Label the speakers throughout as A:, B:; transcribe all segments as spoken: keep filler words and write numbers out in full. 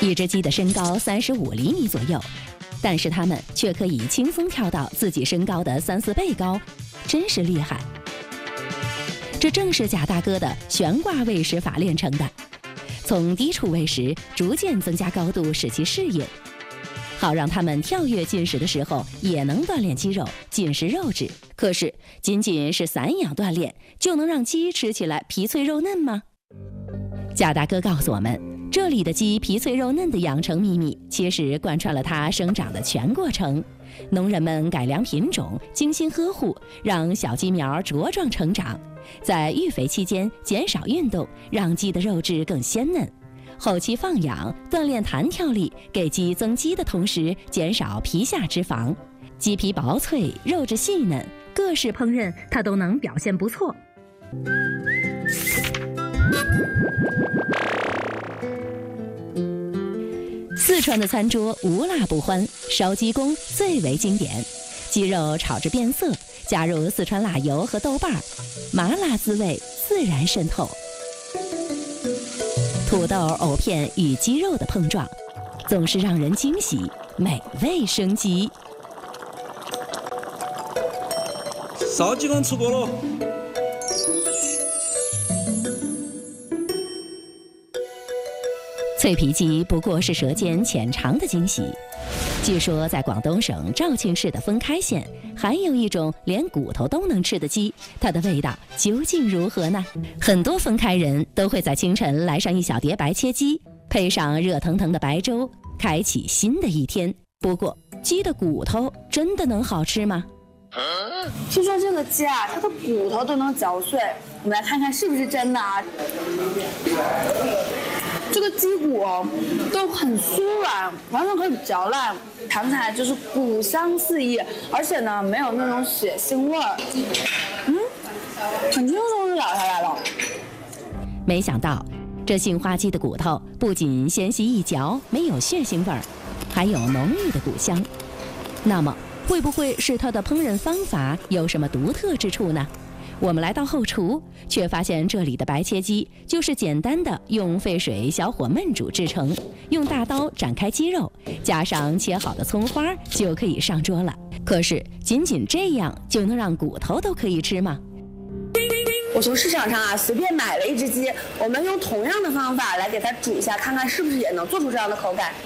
A: 一只鸡的身高三十五厘米左右，但是它们却可以轻松跳到自己身高的三四倍高，真是厉害。这正是贾大哥的悬挂喂食法练成的，从低处喂食，逐渐增加高度，使其适应，好让它们跳跃进食的时候也能锻炼肌肉，进食肉质。可是仅仅是散养锻炼，就能让鸡吃起来皮脆肉嫩吗？贾大哥告诉我们，这里的鸡皮脆肉嫩的养成秘密，其实贯穿了它生长的全过程。农人们改良品种，精心呵护，让小鸡苗茁壮成长。在育肥期间减少运动，让鸡的肉质更鲜嫩。后期放养，锻炼弹跳力，给鸡增肌的同时减少皮下脂肪。鸡皮薄脆，肉质细嫩，各式烹饪它都能表现不错。四川的餐桌无辣不欢，烧鸡公最为经典。鸡肉炒至变色，加入四川辣油和豆瓣，麻辣滋味自然渗透。土豆、藕片与鸡肉的碰撞，总是让人惊喜，美味升级。
B: 烧鸡公出锅了。
A: 脆皮鸡不过是舌尖浅尝的惊喜。据说在广东省肇庆市的封开县，还有一种连骨头都能吃的鸡，它的味道究竟如何呢？很多封开人都会在清晨来上一小碟白切鸡，配上热腾腾的白粥，开启新的一天。不过，鸡的骨头真的能好吃吗？
C: 听说这个鸡啊，它的骨头都能嚼碎，我们来看看是不是真的啊？这个鸡骨都很酥软，完全可以嚼烂，弹起来就是骨香四溢，而且呢没有那种血腥味儿，嗯，很轻松就咬下来了。
A: 没想到，这杏花鸡的骨头不仅纤细一嚼，没有血腥味儿，还有浓郁的骨香。那么，会不会是它的烹饪方法有什么独特之处呢？我们来到后厨，却发现这里的白切鸡就是简单的用沸水小火焖煮制成，用大刀斩开鸡肉，加上切好的葱花就可以上桌了。可是仅仅这样就能让骨头都可以吃吗？
C: 我从市场上啊随便买了一只鸡，我们用同样的方法来给它煮一下，看看是不是也能做出这样的口感。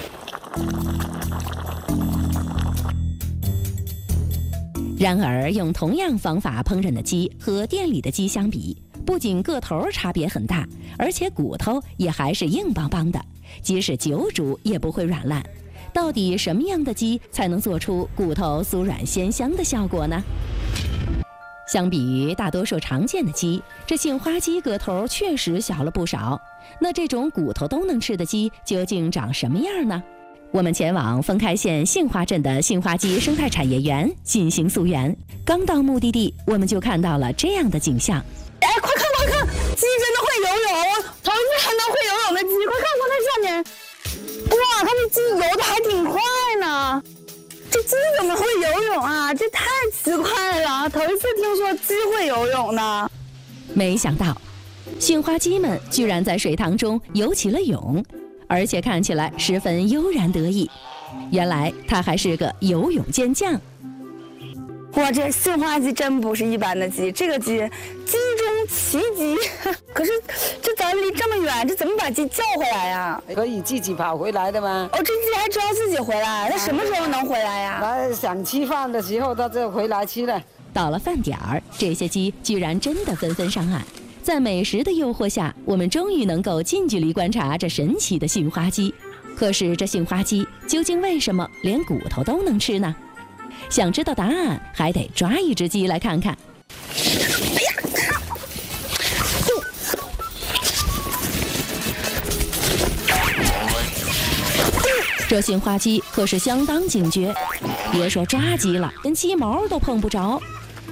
A: 然而，用同样方法烹饪的鸡和店里的鸡相比，不仅个头差别很大，而且骨头也还是硬邦邦的，即使久煮也不会软烂。到底什么样的鸡才能做出骨头酥软鲜香的效果呢？相比于大多数常见的鸡，这杏花鸡个头确实小了不少。那这种骨头都能吃的鸡究竟长什么样呢？我们前往封开县杏花镇的杏花鸡生态产业园进行溯源。刚到目的地，我们就看到了这样的景象。
C: 哎，快看快看，鸡真的会游泳！头一次看到会游泳的鸡，快看看它上面，哇，它这鸡游的还挺快呢。这鸡怎么会游泳啊？这太奇怪了，头一次听说鸡会游泳呢。
A: 没想到，杏花鸡们居然在水塘中游起了泳。而且看起来十分悠然得意，原来他还是个游泳健将。
C: 哇，这杏花鸡真不是一般的鸡，这个鸡鸡中奇鸡。可是这咱离这么远，这怎么把鸡叫回来呀？
D: 可以自己跑回来的吗？
C: 哦，这鸡还知道自己回来，那什么时候能回来呀？
D: 那想吃饭的时候，它就回来吃了。
A: 到了饭点儿，这些鸡居然真的纷纷上岸。在美食的诱惑下，我们终于能够近距离观察这神奇的杏花鸡。可是这杏花鸡究竟为什么连骨头都能吃呢？想知道答案，还得抓一只鸡来看看。
C: 哎呀，
A: 这杏花鸡可是相当警觉，别说抓鸡了，连鸡毛都碰不着。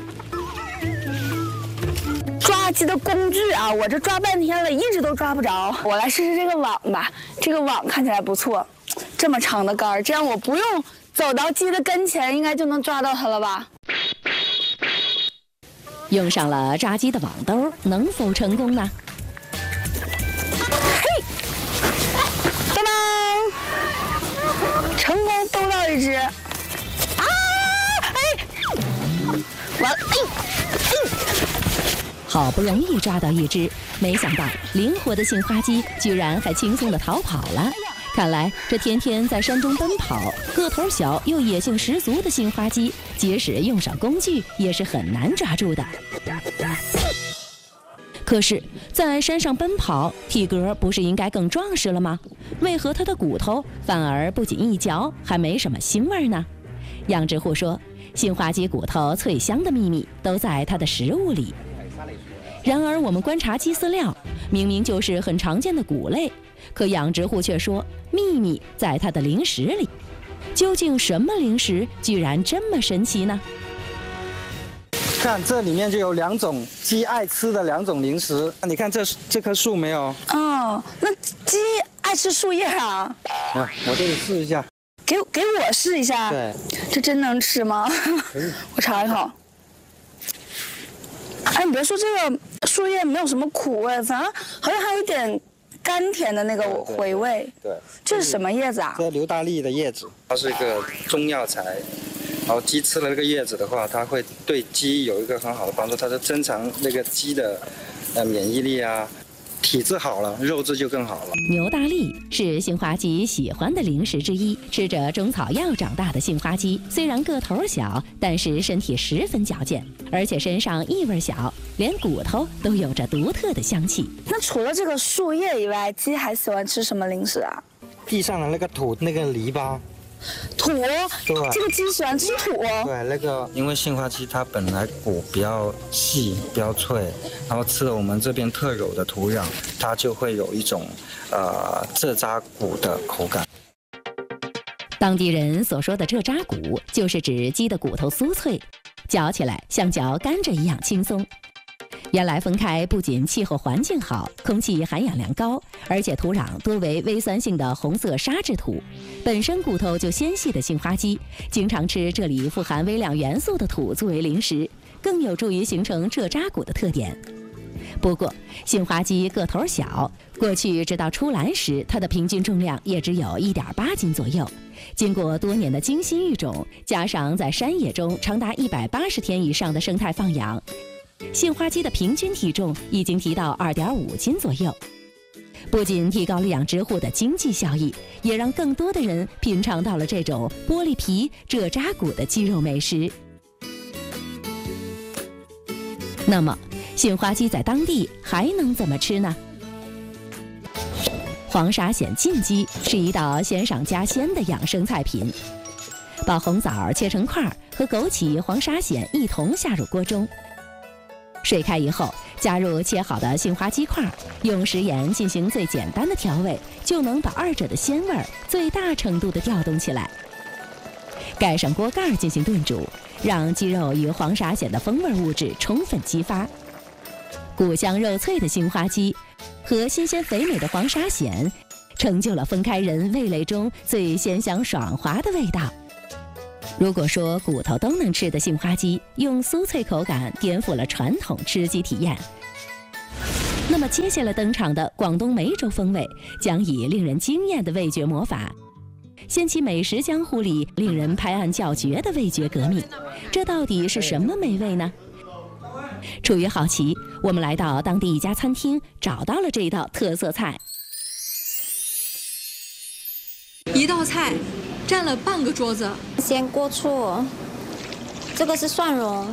C: 抓鸡的工具啊，我这抓半天了，一直都抓不着。我来试试这个网吧，这个网看起来不错，这么长的杆儿，这样我不用走到鸡的跟前，应该就能抓到它了吧？
A: 用上了抓鸡的网兜，能否成功呢？
C: 嘿，拜拜。 到一只。啊！哎，完了！哎哎！
A: 好不容易抓到一只，没想到灵活的杏花鸡居然还轻松地逃跑了。看来这天天在山中奔跑、个头小又野性十足的杏花鸡，即使用上工具也是很难抓住的。可是，在山上奔跑，体格不是应该更壮实了吗？为何它的骨头反而不仅一嚼，还没什么腥味呢？养殖户说，杏花鸡骨头脆香的秘密都在它的食物里。然而，我们观察鸡饲料，明明就是很常见的谷类，可养殖户却说秘密在它的零食里。究竟什么零食居然这么神奇呢？
E: 看这里面就有两种鸡爱吃的两种零食。你看这这棵树没有？
C: 哦，那鸡爱吃树叶啊？
E: 啊，我给你试一下。
C: 给给我试一下。
E: 对。
C: 这真能吃吗？我尝一口。哎，你别说这个树叶没有什么苦味，反而好像还有点甘甜的那个回味。
E: 对。
C: 这是什么叶子啊？
E: 这硫大利的叶子，它是一个中药材。然后鸡吃了这个叶子的话，它会对鸡有一个很好的帮助，它就增强那个鸡的呃免疫力啊，体质好了，肉质就更好了。
A: 牛大利是杏花鸡喜欢的零食之一，吃着中草药长大的杏花鸡，虽然个头小，但是身体十分矫健，而且身上异味小，连骨头都有着独特的香气。
C: 那除了这个树叶以外，鸡还喜欢吃什么零食啊？
E: 地上的那个土，那个篱笆。
C: 土，这个鸡喜欢吃土。
E: 对，那个因为杏花鸡它本来骨比较细、比较脆，然后吃了我们这边特有的土壤，它就会有一种呃蔗渣骨的口感。
A: 当地人所说的蔗渣骨，就是指鸡的骨头酥脆，嚼起来像嚼甘蔗一样轻松。原来分开不仅气候环境好，空气含氧量高，而且土壤多为微酸性的红色沙质土。本身骨头就纤细的杏花鸡，经常吃这里富含微量元素的土作为零食，更有助于形成蔗渣骨的特点。不过，杏花鸡个头小，过去直到出栏时，它的平均重量也只有 一点八斤左右。经过多年的精心育种，加上在山野中长达一百八十天以上的生态放养，杏花鸡的平均体重已经提到 二点五斤左右。不仅提高了养殖户的经济效益，也让更多的人品尝到了这种玻璃皮蔗渣骨的鸡肉美食。那么，杏花鸡在当地还能怎么吃呢？黄沙鲜浸鸡是一道鲜上加鲜的养生菜品。把红枣切成块，和枸杞、黄沙鲜一同下入锅中。水开以后，加入切好的杏花鸡块，用食盐进行最简单的调味，就能把二者的鲜味最大程度地调动起来。盖上锅盖进行炖煮，让鸡肉与黄沙鲜的风味物质充分激发。骨香肉脆的杏花鸡和新鲜肥美的黄沙鲜，成就了分开人味蕾中最鲜香爽滑的味道。如果说骨头都能吃的杏花鸡用酥脆口感颠覆了传统吃鸡体验，那么接下来登场的广东梅州风味将以令人惊艳的味觉魔法，掀起美食江湖里令人拍案叫绝的味觉革命。这到底是什么美味呢？出于好奇，我们来到当地一家餐厅，找到了这一道特色菜。
F: 一道菜占了半个桌子。
G: 鲜锅醋，这个是蒜蓉。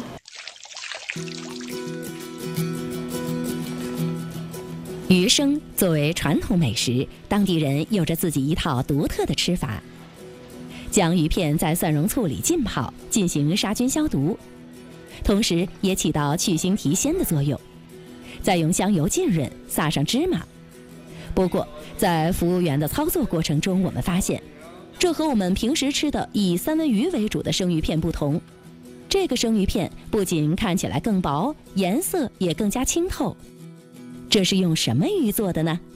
A: 鱼生作为传统美食，当地人有着自己一套独特的吃法。将鱼片在蒜蓉醋里浸泡，进行杀菌消毒，同时也起到去腥提鲜的作用。再用香油浸润，撒上芝麻。不过，在服务员的操作过程中，我们发现，这和我们平时吃的以三文鱼为主的生鱼片不同。这个生鱼片不仅看起来更薄，颜色也更加清透。这是用什么鱼做的呢？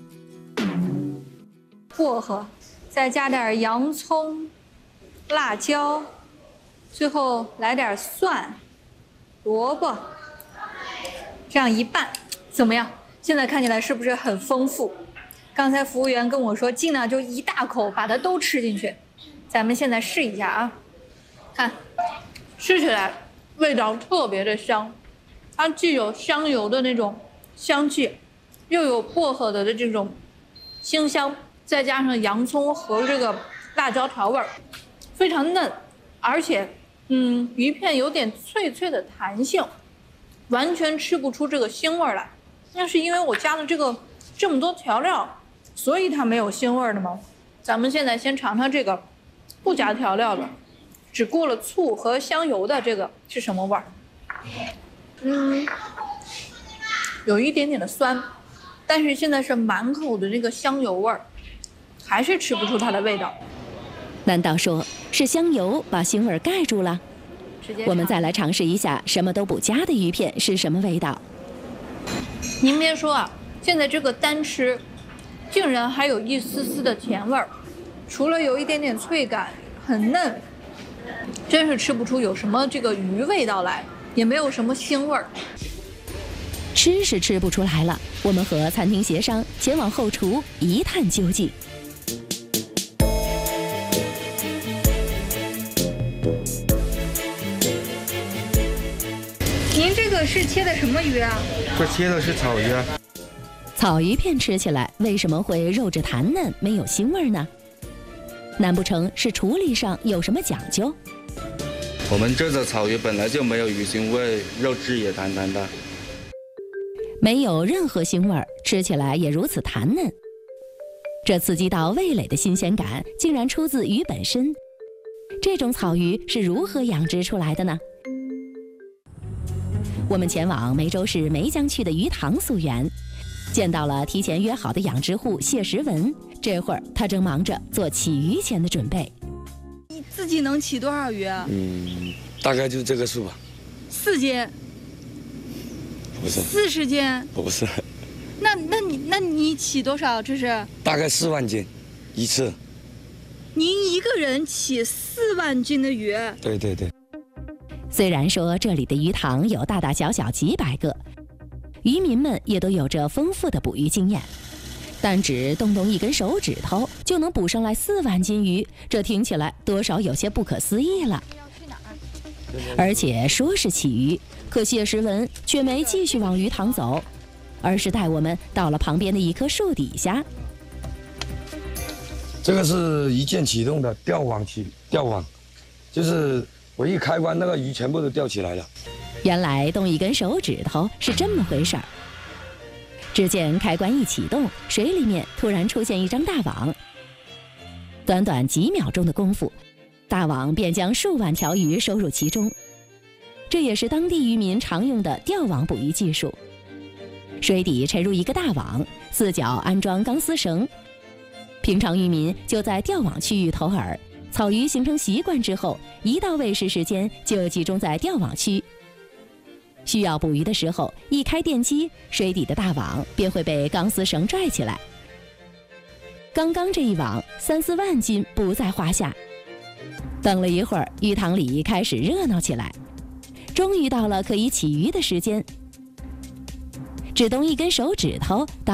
F: 薄荷，再加点洋葱、辣椒，最后来点蒜、萝卜，这样一拌，怎么样？现在看起来是不是很丰富？刚才服务员跟我说，尽量就一大口把它都吃进去。 咱们现在试一下啊，看，吃起来味道特别的香，它既有香油的那种香气，又有薄荷的这种清香，再加上洋葱和这个辣椒调味儿，非常嫩，而且嗯鱼片有点脆脆的弹性，完全吃不出这个腥味儿来。那是因为我加了这个这么多调料，所以它没有腥味儿的吗？咱们现在先尝尝这个不加调料的，只过了醋和香油的这个是什么味儿？嗯，有一点点的酸，但是现在是满口的这个香油味儿，还是吃不出它的味道。
A: 难道说是香油把腥味盖住了？我们再来尝试一下什么都不加的鱼片是什么味道。
F: 您别说啊，现在这个单吃，竟然还有一丝丝的甜味儿，除了有一点点脆感，很嫩，真是吃不出有什么这个鱼味道来，也没有什么腥味儿。
A: 吃是吃不出来了，我们和餐厅协商，前往后厨一探究竟。
F: 您这个是切的什么鱼啊？
E: 这切的是草鱼啊。
A: 草鱼片吃起来为什么会肉质弹嫩，没有腥味呢？难不成是处理上有什么讲究？
H: 我们这的草鱼本来就没有鱼腥味，肉质也弹弹的，
A: 没有任何腥味，吃起来也如此弹嫩。这刺激到味蕾的新鲜感，竟然出自鱼本身。这种草鱼是如何养殖出来的呢？我们前往梅州市梅江区的鱼塘溯源，见到了提前约好的养殖户谢时文。这会儿他正忙着做起鱼前的准备。
C: 你自己能起多少鱼啊？
I: 嗯，大概就这个数吧。
C: 四斤？
I: 不是。
C: 四十斤？
I: 不是。
C: 那那你那你起多少？这是？
I: 大概四万斤，一次。
C: 您一个人起四万斤的鱼？
I: 对对对。
A: 虽然说这里的鱼塘有大大小小几百个，渔民们也都有着丰富的捕鱼经验，但只动动一根手指头就能捕上来四万斤鱼，这听起来多少有些不可思议了。而且说是起鱼，可谢时文却没继续往鱼塘走，而是带我们到了旁边的一棵树底下。
I: 这个是一键启动的钓网起钓网，就是我一开关，那个鱼全部都钓起来了。
A: 原来动一根手指头是这么回事儿。只见开关一启动，水里面突然出现一张大网。短短几秒钟的功夫，大网便将数万条鱼收入其中。这也是当地渔民常用的钓网捕鱼技术。水底沉入一个大网，四角安装钢丝绳。平常渔民就在钓网区域投饵，草鱼形成习惯之后，一到喂食时间就集中在钓网区。需要捕鱼的时候，一开电机，水底的大网便会被钢丝绳拽起来。刚刚这一网，三四万斤不在话下。等了一会儿，鱼塘里开始热闹起来，终于到了可以起鱼的时间。只动一根手指头